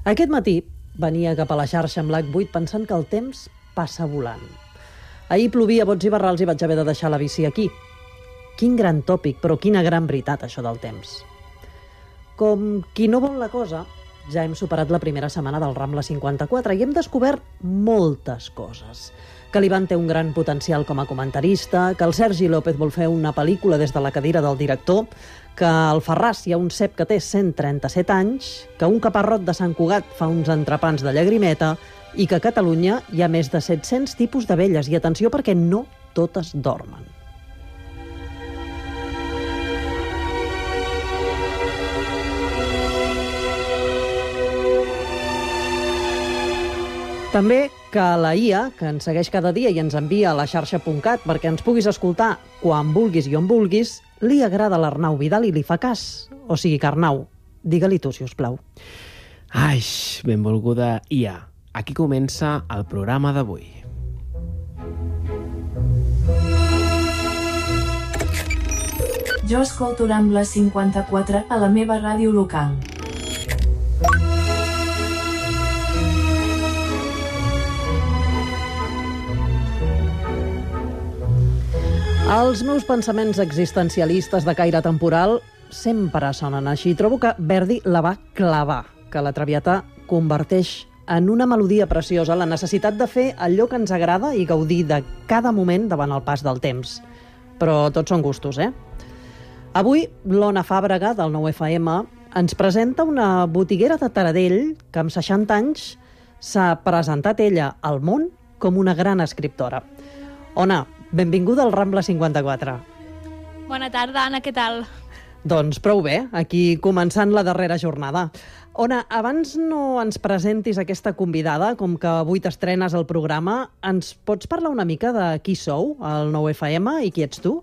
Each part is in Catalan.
Aquest matí venia cap a la xarxa amb l'H8 pensant que el temps passa volant. Ahir plovia bots i barrals i vaig haver de deixar la bici aquí. Quin gran tòpic, però quina gran veritat, això del temps. Com qui no vol la cosa, ja hem superat la primera setmana del Rambla 54 i hem descobert moltes coses. Que l'Ivan té un gran potencial com a comentarista, que el Sergi López vol fer una pel·lícula des de la cadira del director, que al Farràs hi ha un cep que té 137 anys, que un caparrot de Sant Cugat fa uns entrepans de llagrimeta i que a Catalunya hi ha més de 700 tipus d'abelles. I atenció, perquè no totes dormen. També que la IA, que ens segueix cada dia i ens envia a la xarxa.cat perquè ens puguis escoltar quan vulguis i on vulguis, li agrada l'Arnau Vidal i li fa cas. O sigui que, Arnau, digue-li tu, si us plau. Ai, benvolguda IA. Aquí comença el programa d'avui. Jo escolto Rambla 54 a la meva ràdio local. Els meus pensaments existencialistes de caire temporal sempre sonen així. Trobo que Verdi la va clavar, que la Traviata converteix en una melodia preciosa la necessitat de fer allò que ens agrada i gaudir de cada moment davant el pas del temps. Però tots són gustos, eh? Avui, l'Ona Fàbrega, del 9FM, ens presenta una botiguera de Taradell que amb 60 anys s'ha presentat ella al món com una gran escriptora. Ona, benvinguda al Rambla 54. Bona tarda, Anna, què tal? Doncs prou bé, aquí començant la darrera jornada. Ona, abans no ens presentis aquesta convidada, com que avui t'estrenes al programa, ens pots parlar una mica de qui sou, al 9FM, i qui ets tu?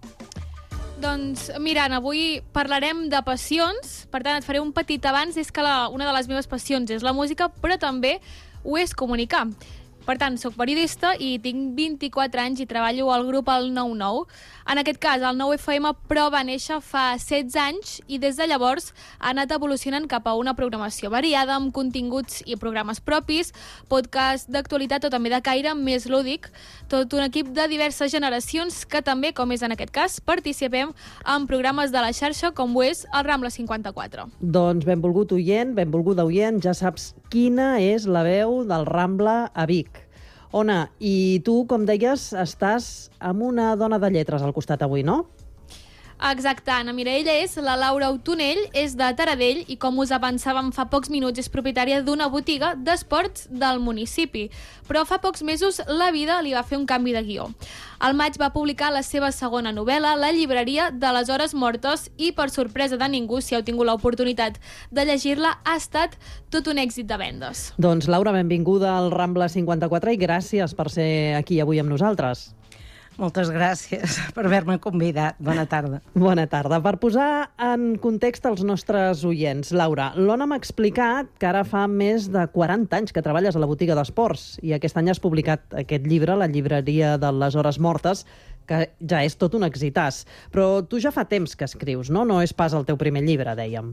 Doncs, mira, Anna, avui parlarem de passions, per tant et faré un petit abans, és que una de les meves passions és la música, però també ho és comunicar. Per tant, soc periodista i tinc 24 anys i treballo al grup El 99. En aquest cas, el 9FM, però va néixer fa 16 anys i des de llavors ha anat evolucionant cap a una programació variada amb continguts i programes propis, podcast d'actualitat o també de caire més lúdic, tot un equip de diverses generacions que també, com és en aquest cas, participem en programes de la xarxa com ho és el Rambla 54. Doncs benvolgut oient, benvolguda oient, ja saps quina és la veu del Rambla a Vic. Ona, i tu, com deies, estàs amb una dona de lletres al costat avui, no? Exacte, Anna. Mira, ella és la Laura Autonell, és de Taradell i, com us avançàvem fa pocs minuts, és propietària d'una botiga d'esports del municipi. Però fa pocs mesos la vida li va fer un canvi de guió. Al maig va publicar la seva segona novel·la, La llibreria de les hores mortes, i per sorpresa de ningú, si heu tingut l'oportunitat de llegir-la, ha estat tot un èxit de vendes. Doncs Laura, benvinguda al Rambla 54 i gràcies per ser aquí avui amb nosaltres. Moltes gràcies per haver-me convidat. Bona tarda. Bona tarda. Per posar en context els nostres oients, Laura, l'Ona m'ha explicat que ara fa més de 40 anys que treballes a la botiga d'esports i aquest any has publicat aquest llibre, La llibreria de les hores mortes, que ja és tot un exitàs. Però tu ja fa temps que escrius, no? No és pas el teu primer llibre, dèiem.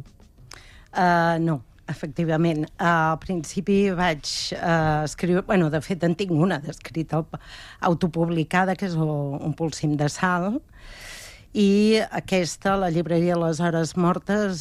No, efectivament. Al principi vaig escriure... Bueno, de fet, en tinc una d'escrita autopublicada, que és Un polsim de sal, i aquesta, La llibreria de les hores mortes,